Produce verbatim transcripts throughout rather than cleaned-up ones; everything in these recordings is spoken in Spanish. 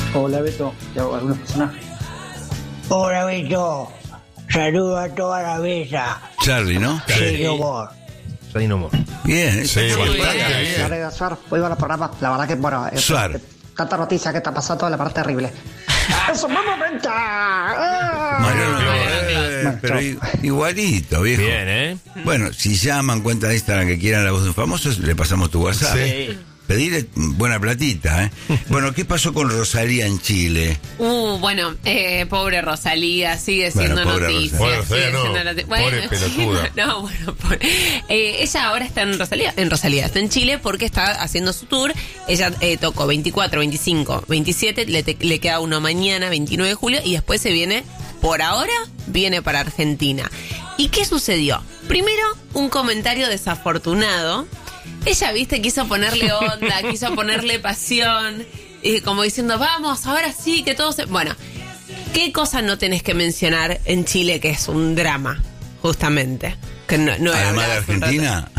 Hola Beto, te hago algunos personajes. Hola Beto, saludo a toda la mesa. Charlie, ¿no? Sí, no more. Charlie no more. Bien, sí, sí, bastante bien. bien. Suar, voy a ver el programa, la verdad que, bueno, es, Suar. es, tanta noticia que está pasando, la verdad terrible. ¡Es un buen momento! ¡Ah! Mariano, Eh, eh, pero i- igualito, viejo. Bien, ¿eh? Bueno, si llaman, cuenta de Instagram que quieran la voz de un famoso, le pasamos tu WhatsApp. Sí. Pedirle buena platita, ¿eh? Bueno, ¿qué pasó con Rosalía en Chile? Uh, bueno, eh, pobre Rosalía, sigue Bueno, siendo pobre noticia. Rosalía. Bueno, Rosalía sigue no, siendo noti- pobre pelotuda. No, bueno, pobre. Eh, ella ahora está en Rosalía, en Rosalía, está en Chile porque está haciendo su tour. Ella eh, tocó veinticuatro, veinticinco, veintisiete, le, te- le queda uno mañana, veintinueve de julio, y después se viene, por ahora, viene para Argentina. ¿Y qué sucedió? Primero, un comentario desafortunado. Ella, viste, quiso ponerle onda, quiso ponerle pasión, y como diciendo, vamos, ahora sí, que todo se... Bueno, ¿qué cosa no tenés que mencionar en Chile que es un drama, justamente? Que no, no Además de hablabas un rato. Argentina.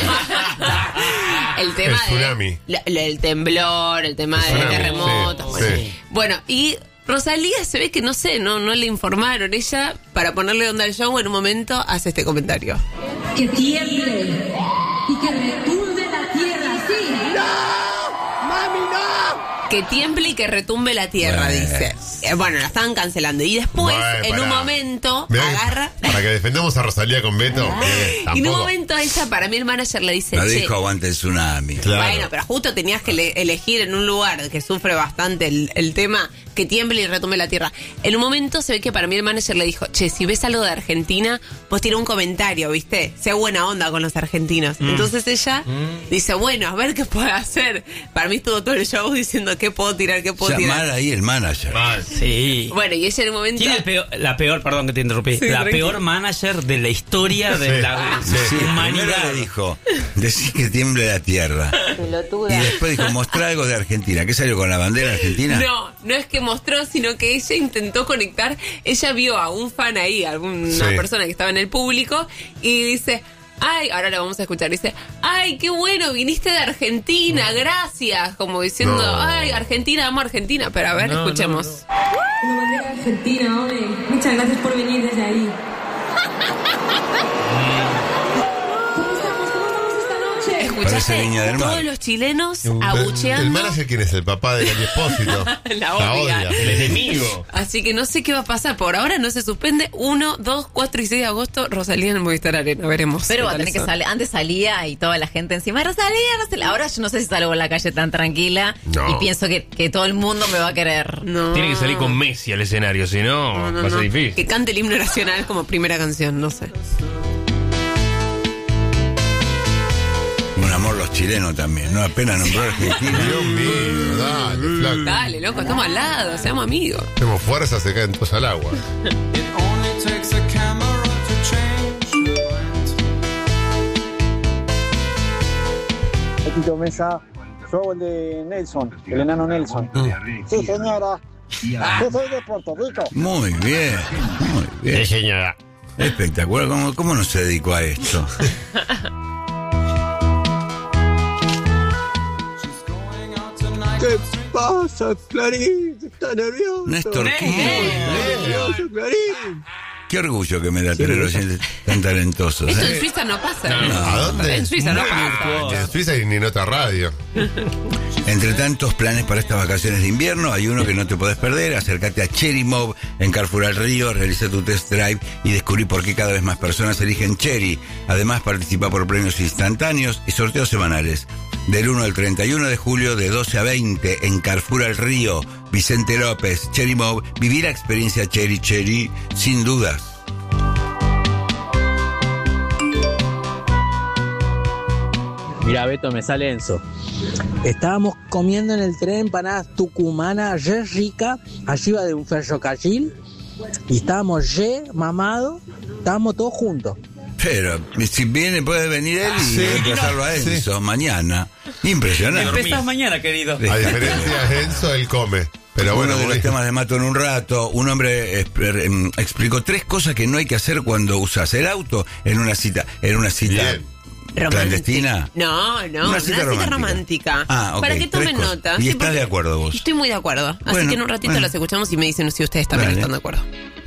El tema El tsunami. de la- la- el temblor, el tema El de tsunami, terremotos. sí, bueno. sí. Bueno, y Rosalía se ve que no sé, no, no le informaron. Ella, para ponerle onda al show, en un momento hace este comentario. Que tiemble y que retumbe la tierra, sí. Que tiemble y que retumbe la tierra, Bueno. dice. Eh, bueno, la estaban cancelando. Y después, Bueno, en un pará. momento, Mirá que- agarra... Para que defendamos a Rosalía con Beto. eh, Y en un tampoco. momento ella, para mí el manager le dice, Lo che, dijo aguante el tsunami. Claro. bueno, pero justo tenías que le- elegir en un lugar que sufre bastante el, el tema, que tiemble y retumbe la tierra. En un momento se ve que para mí el manager le dijo, che, si ves algo de Argentina, vos tira un comentario, ¿viste? Sea buena onda con los argentinos. Entonces ella dice, bueno, a ver qué puede hacer. Para mí estuvo todo el show diciendo qué puedo tirar, qué puedo Llamar tirar. ahí el manager. Mal. Sí. Bueno, y ella en un momento... ¿Quién es el peor, la peor, perdón que te interrumpí, Sí, la tranquilo. peor manager de la historia de Sí, la sí. Sí, humanidad? primero le dijo, decir que tiemble la tierra. Y después dijo, mostrá algo de Argentina. ¿Qué salió con la bandera argentina? No, no es que mostró, sino que ella intentó conectar. Ella vio a un fan ahí, alguna Sí. persona que estaba en el público, y dice, ay, ahora la vamos a escuchar. Dice, ay, qué bueno, viniste de Argentina, gracias. Como diciendo, No. ay, Argentina, amo Argentina. Pero a ver, No, escuchemos. Una bandera argentina, ole. Muchas gracias por venir desde ahí. ¿Cómo estamos? ¿Cómo estamos esta noche? ¿Escuchaste? Parece Viña del Mar. Todos los chilenos El, abucheando. el manager, ¿quién es? El papá de Dani Espósito. La odia. El enemigo. Así que no sé qué va a pasar. Por ahora no se suspende. uno, dos, cuatro y seis de agosto, Rosalía en el Movistar Arena. Veremos. Pero qué va a tal tener que son. salir. Antes salía y toda la gente encima, Rosalía, Rosalía. Ahora yo no sé si salgo en la calle tan tranquila No. y pienso que, que todo el mundo me va a querer. No. Tiene que salir con Messi al escenario, si no, No, no, va a ser no. difícil. Que cante el himno nacional como primera canción, no sé. Un amor los chilenos también, ¿no? Apenas nombró a Argentina. Dios mío, dale, flaco. Dale, loco, estamos al lado, seamos amigos. Tenemos fuerza, se caen todos al agua. Petito Mesa, yo hago el de Nelson, el enano Nelson. Sí, señora. Yo soy de Puerto Rico. Muy bien, muy bien. señora. Espectacular. ¿Cómo, cómo no se dedicó a esto? ¿Qué pasa, Clarín? ¿Está nervioso? Néstor Kirchner. nervioso, Clarín? Qué orgullo que me da tener oyentes tan talentosos. Esto ¿eh? en Suiza no pasa. ¿A dónde? En Suiza no Muy pasa. virtuoso. En Suiza y ni nota radio. Entre tantos planes para estas vacaciones de invierno, hay uno que no te podés perder. Acércate a Cherry Mob en Carrefour al Río, realiza tu test drive y descubrí por qué cada vez más personas eligen Cherry. Además, participa por premios instantáneos y sorteos semanales. Del uno al treinta y uno de julio, de doce a veinte, en Carrefour al Río, Vicente López, Cherry Mob, vivir la experiencia Cherry Cherry, sin dudas. Mira, Beto, me sale Enzo. Estábamos comiendo en el tren empanadas tucumanas, re rica, arriba de un ferrocarril, y estábamos re mamados, estábamos todos juntos. Pero si viene, puede venir él y Sí, reemplazarlo a Enzo mañana. Impresionante. Empezás mañana, querido. A diferencia de Enzo, él come. Pero bueno, Uno de como los dije- temas de Mato en un rato, un hombre exp- em, explicó tres cosas que no hay que hacer cuando usas el auto en una cita, en una cita Bien. Romántica. ¿Clandestina? No, no, Una cita romántica. romántica. Ah, ok, Para que tomen tres cosas. nota. ¿Y Sí, estás porque- de acuerdo vos? Estoy muy de acuerdo. Así Bueno, que en un ratito bueno. las escuchamos y me dicen si ustedes también Dale. están de acuerdo.